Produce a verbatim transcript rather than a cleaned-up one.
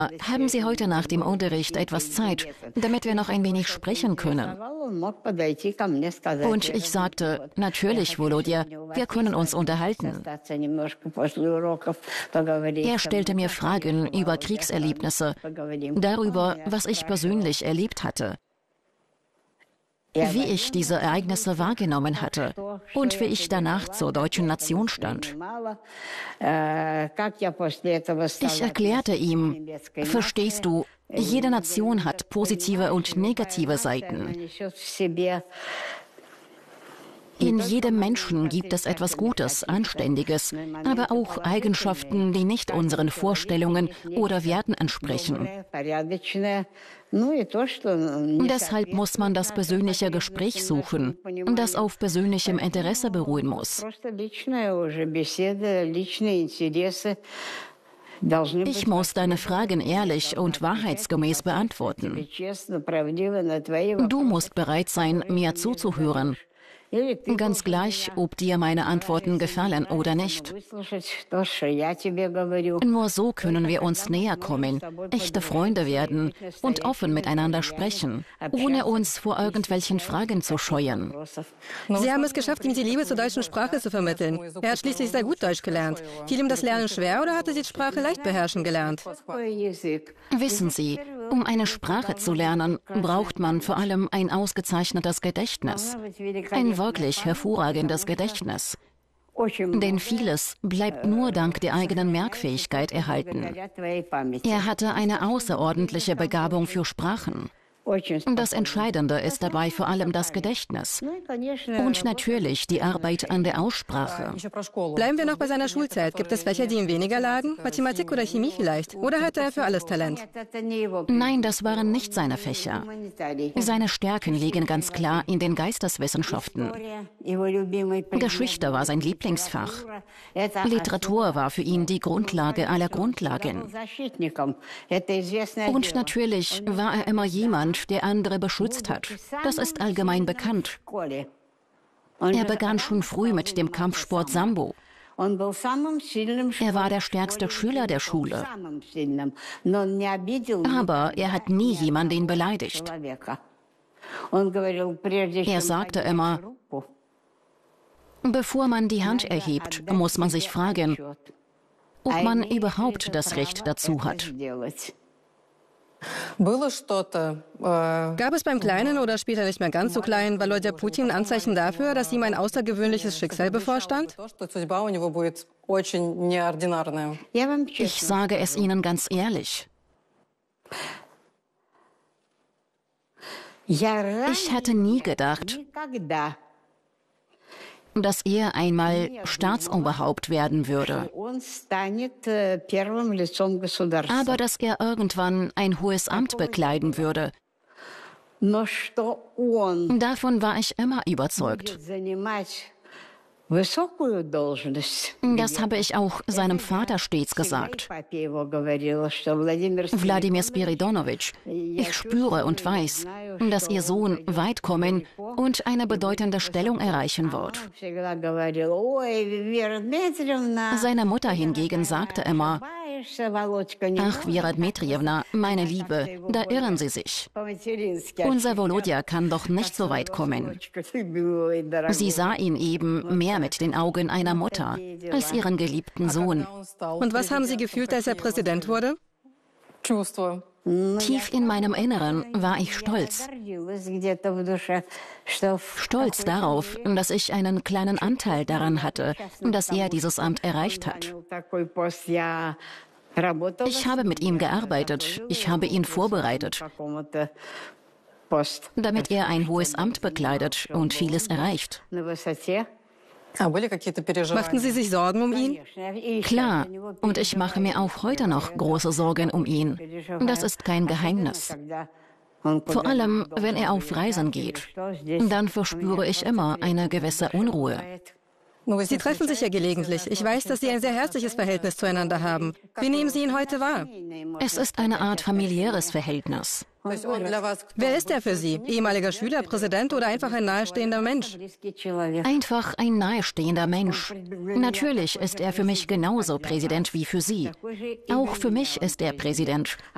haben Sie heute nach dem Unterricht etwas Zeit, damit wir noch ein wenig sprechen können? Und ich sagte, natürlich, Volodya, wir können uns unterhalten. Er stellte mir Fragen über Kriegserlebnisse, darüber, was ich persönlich erlebt hatte, wie ich diese Ereignisse wahrgenommen hatte und wie ich danach zur deutschen Nation stand. Ich erklärte ihm, verstehst du, jede Nation hat positive und negative Seiten. In jedem Menschen gibt es etwas Gutes, Anständiges, aber auch Eigenschaften, die nicht unseren Vorstellungen oder Werten entsprechen. Deshalb muss man das persönliche Gespräch suchen, das auf persönlichem Interesse beruhen muss. Ich muss deine Fragen ehrlich und wahrheitsgemäß beantworten. Du musst bereit sein, mir zuzuhören. Ganz gleich, ob dir meine Antworten gefallen oder nicht. Nur so können wir uns näher kommen, echte Freunde werden und offen miteinander sprechen, ohne uns vor irgendwelchen Fragen zu scheuen. Sie haben es geschafft, ihm die Liebe zur deutschen Sprache zu vermitteln. Er hat schließlich sehr gut Deutsch gelernt. Fiel ihm das Lernen schwer oder hat er die Sprache leicht beherrschen gelernt? Wissen Sie, um eine Sprache zu lernen, braucht man vor allem ein ausgezeichnetes Gedächtnis. Ein wirklich hervorragendes Gedächtnis. Denn vieles bleibt nur dank der eigenen Merkfähigkeit erhalten. Er hatte eine außerordentliche Begabung für Sprachen. Das Entscheidende ist dabei vor allem das Gedächtnis und natürlich die Arbeit an der Aussprache. Bleiben wir noch bei seiner Schulzeit. Gibt es welche, die ihm weniger lagen? Mathematik oder Chemie vielleicht? Oder hatte er für alles Talent? Nein, das waren nicht seine Fächer. Seine Stärken liegen ganz klar in den Geisteswissenschaften. Geschichte war sein Lieblingsfach. Literatur war für ihn die Grundlage aller Grundlagen. Und natürlich war er immer jemand, der andere beschützt hat. Das ist allgemein bekannt. Er begann schon früh mit dem Kampfsport Sambo. Er war der stärkste Schüler der Schule. Aber er hat nie jemanden beleidigt. Er sagte immer, bevor man die Hand erhebt, muss man sich fragen, ob man überhaupt das Recht dazu hat. Gab es beim Kleinen oder später nicht mehr ganz so klein Volodya Putin Anzeichen dafür, dass ihm ein außergewöhnliches Schicksal bevorstand? Ich sage es Ihnen ganz ehrlich. Ich hätte nie gedacht, dass er einmal Staatsoberhaupt werden würde. Aber dass er irgendwann ein hohes Amt bekleiden würde. Davon war ich immer überzeugt. Das habe ich auch seinem Vater stets gesagt. Wladimir Spiridonowitsch, ich spüre und weiß, dass Ihr Sohn weit kommen und eine bedeutende Stellung erreichen wird. Seine Mutter hingegen sagte immer, ach, Vera Dmitrijewna, meine Liebe, da irren Sie sich. Unser Volodya kann doch nicht so weit kommen. Sie sah ihn eben mehr mit den Augen einer Mutter als ihren geliebten Sohn. Und was haben Sie gefühlt, als er Präsident wurde? Tief in meinem Inneren war ich stolz. Stolz darauf, dass ich einen kleinen Anteil daran hatte, dass er dieses Amt erreicht hat. Ich habe mit ihm gearbeitet, ich habe ihn vorbereitet, damit er ein hohes Amt bekleidet und vieles erreicht. Machten Sie sich Sorgen um ihn? Klar, und ich mache mir auch heute noch große Sorgen um ihn. Das ist kein Geheimnis. Vor allem, wenn er auf Reisen geht. Dann verspüre ich immer eine gewisse Unruhe. Sie treffen sich ja gelegentlich. Ich weiß, dass Sie ein sehr herzliches Verhältnis zueinander haben. Wie nehmen Sie ihn heute wahr? Es ist eine Art familiäres Verhältnis. Wer ist er für Sie? Ehemaliger Schüler, Präsident oder einfach ein nahestehender Mensch? Einfach ein nahestehender Mensch. Natürlich ist er für mich genauso Präsident wie für Sie. Auch für mich ist er Präsident.